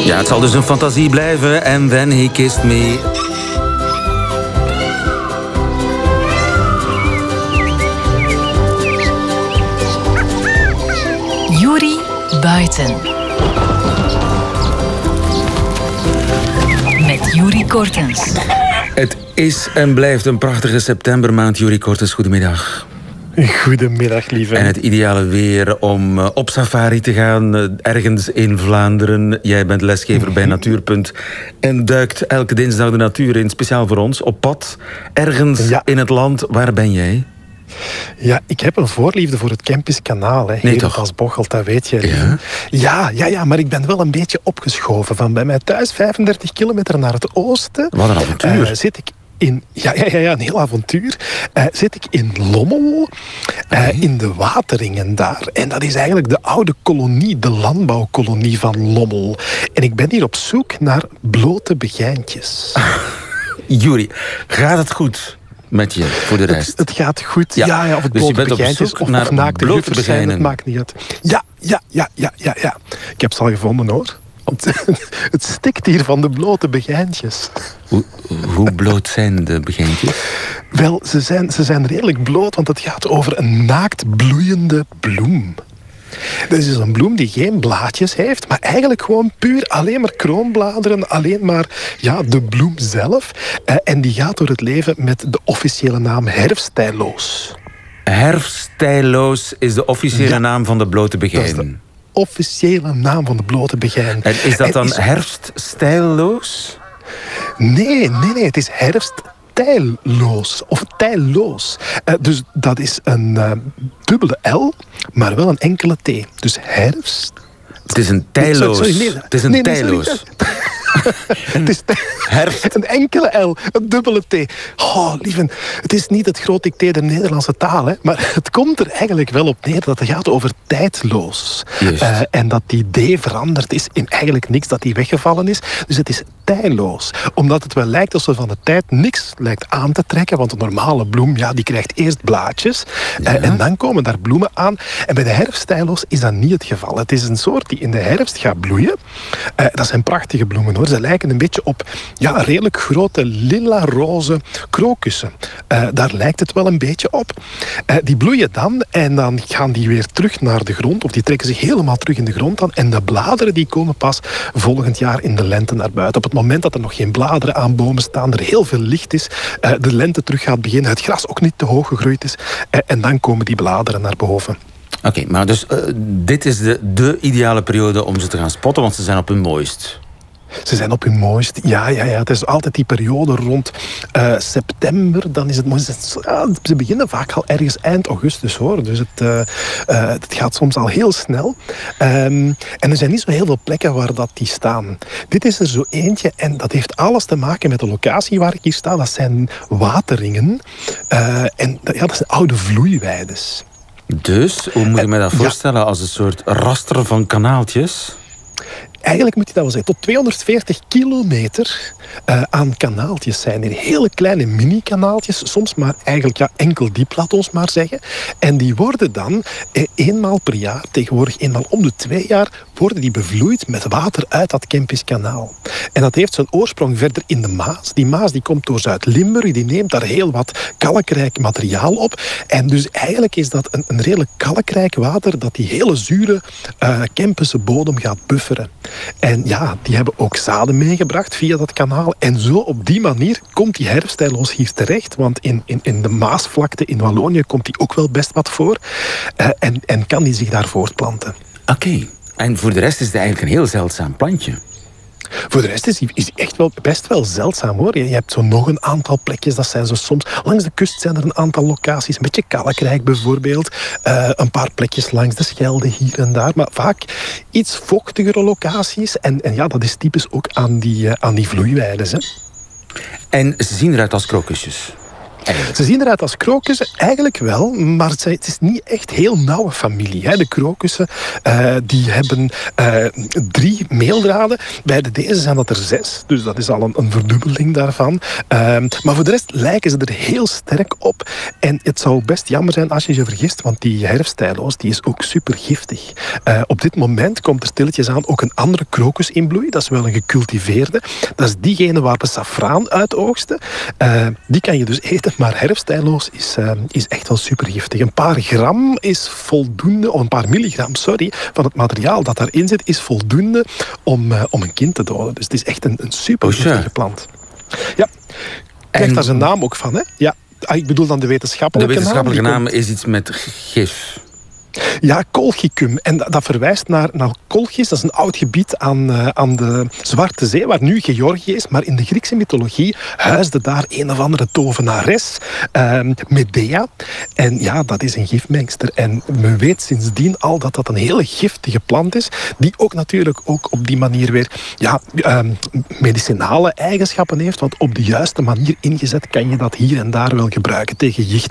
Ja, het zal dus een fantasie blijven. And then he kissed me. Yuri Buiten. Met Yuri Kortens. Het is en blijft een prachtige septembermaand. Yuri Kortens, goedemiddag. Goedemiddag, lieve. En het ideale weer om op safari te gaan, ergens in Vlaanderen. Jij bent lesgever bij Natuurpunt en duikt elke dinsdag de natuur in, speciaal voor ons, op pad. Ergens in het land. Waar ben jij? Ja, ik heb een voorliefde voor het Kempisch Kanaal. Hè. Nee, toch? Als Bocholt, dat weet je. Ja, maar ik ben wel een beetje opgeschoven. Van bij mij thuis, 35 kilometer naar het oosten. Wat een avontuur. Zit ik in... Ja, een heel avontuur. Zit ik in Lommel, in de Wateringen daar. En dat is eigenlijk de oude kolonie, de landbouwkolonie van Lommel. En ik ben hier op zoek naar blote begijntjes. Yuri, gaat het goed met je voor de rest? Het gaat goed. Ja, of het dus blote je bent begijntjes op zoek naar of naakte blote juffers zijn, het maakt niet uit. Ja. Ik heb ze al gevonden, hoor. Het stikt hier van de blote begijntjes. Hoe bloot zijn de begijntjes? Wel, ze zijn redelijk bloot, want het gaat over een naakt bloeiende bloem. Dat is dus een bloem die geen blaadjes heeft, maar eigenlijk gewoon puur alleen maar kroonbladeren, alleen maar de bloem zelf. En die gaat door het leven met de officiële naam herfststijloos. Herfststijloos is de officiële naam van de blote begijn. Officiële naam van de blote begijn. En is dat dan herfststijloos? Nee, het is herfsttijloos of tijloos. Dus dat is een dubbele L, maar wel een enkele T. Dus herfst. Het is een tijloos. Het is een tijloos. Het is een enkele L, een dubbele T. Oh, lieve, het is niet het groot dicté der Nederlandse taal, hè, maar het komt er eigenlijk wel op neer dat het gaat over tijdloos. En dat die D veranderd is in eigenlijk niks, dat die weggevallen is. Dus het is tijloos. Omdat het wel lijkt alsof van de tijd niks lijkt aan te trekken, want een normale bloem, die krijgt eerst blaadjes. En dan komen daar bloemen aan. En bij de herfsttijloos is dat niet het geval. Het is een soort die in de herfst gaat bloeien. Dat zijn prachtige bloemen, hoor. Ze lijken een beetje op redelijk grote lila-roze krokussen. Daar lijkt het wel een beetje op. Die bloeien dan en dan gaan die weer terug naar de grond. Of die trekken zich helemaal terug in de grond aan. En de bladeren die komen pas volgend jaar in de lente naar buiten. Op het moment dat er nog geen bladeren aan bomen staan, er heel veel licht is, de lente terug gaat beginnen, het gras ook niet te hoog gegroeid is. En dan komen die bladeren naar boven. Oké, maar dus dit is de ideale periode om ze te gaan spotten, want ze zijn op hun mooist. Ze zijn op hun mooist. Ja. Het is altijd die periode rond september. Dan is het mooist. Ze beginnen vaak al ergens eind augustus, hoor. Dus het gaat soms al heel snel. En er zijn niet zo heel veel plekken waar dat die staan. Dit is er zo eentje. En dat heeft alles te maken met de locatie waar ik hier sta. Dat zijn Wateringen. En dat zijn oude vloeiweides. Dus, hoe moet je mij dat voorstellen? Als een soort raster van kanaaltjes? Eigenlijk moet je dat wel zeggen. Tot 240 kilometer aan kanaaltjes zijn er. Hele kleine mini-kanaaltjes. Soms maar eigenlijk enkel diep, laat ons maar zeggen. En die worden dan eenmaal per jaar, tegenwoordig eenmaal om de 2 jaar, worden die bevloeid met water uit dat Kempisch Kanaal. En dat heeft zijn oorsprong verder in de Maas. Die Maas die komt door Zuid-Limburg. Die neemt daar heel wat kalkrijk materiaal op. En dus eigenlijk is dat een redelijk kalkrijk water dat die hele zure Kempische bodem gaat bufferen. En die hebben ook zaden meegebracht via dat kanaal. En zo op die manier komt die herfsttijloos hier terecht. Want in de Maasvlakte in Wallonië komt die ook wel best wat voor. En kan die zich daar voortplanten. Oké. En voor de rest is het eigenlijk een heel zeldzaam plantje. Voor de rest is hij echt wel best wel zeldzaam, hoor. Je hebt zo nog een aantal plekjes, dat zijn zo soms... Langs de kust zijn er een aantal locaties, een beetje kalkrijk bijvoorbeeld. Een paar plekjes langs de Schelde hier en daar. Maar vaak iets vochtigere locaties. En dat is typisch ook aan die vloeiweides, hè. En ze zien eruit als krokusjes. Ze zien eruit als krokussen, eigenlijk wel, maar het is niet echt heel nauwe familie. Hè. De krokussen die hebben 3 meeldraden. Bij deze zijn dat er 6, dus dat is al een verdubbeling daarvan. Maar voor de rest lijken ze er heel sterk op. En het zou best jammer zijn als je je vergist, want die herfstijloos die is ook super giftig. Op dit moment komt er stilletjes aan ook een andere krokus in bloei. Dat is wel een gecultiveerde. Dat is diegene waar we safraan uit oogsten. Die kan je dus eten, maar herfstijloos is echt wel super giftig. Een paar gram is voldoende, of een paar milligram, van het materiaal dat daarin zit, is voldoende om een kind te doden. Dus het is echt een super giftige plant. Ja, krijgt daar zijn naam ook van, hè? Ja. Ik bedoel dan de wetenschappelijke naam. De wetenschappelijke naam is iets met gif. Ja, Colchicum. En dat verwijst naar Colchis. Dat is een oud gebied aan de Zwarte Zee, waar nu Georgië is. Maar in de Griekse mythologie huisde daar een of andere tovenares, Medea. En ja, dat is een gifmengster. En men weet sindsdien al dat dat een hele giftige plant is, die ook natuurlijk ook op die manier weer medicinale eigenschappen heeft. Want op de juiste manier ingezet kan je dat hier en daar wel gebruiken tegen jicht